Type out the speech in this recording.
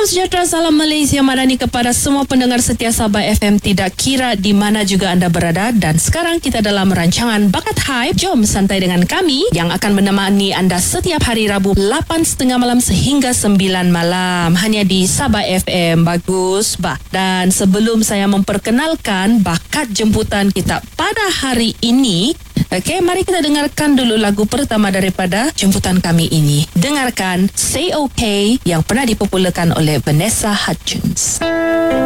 Salam sejahtera, salam Malaysia Madani kepada semua pendengar setia Sabah FM tidak kira di mana juga anda berada. Dan sekarang kita dalam rancangan Bakat Hype. Jom santai dengan kami yang akan menemani anda setiap hari Rabu 8.30 malam sehingga 9 malam. Hanya di Sabah FM. Bagus, bah. Dan sebelum saya memperkenalkan bakat jemputan kita pada hari ini, okey, mari kita dengarkan dulu lagu pertama daripada jemputan kami ini. Dengarkan Say OK yang pernah dipopularkan oleh Vanessa Hudgens.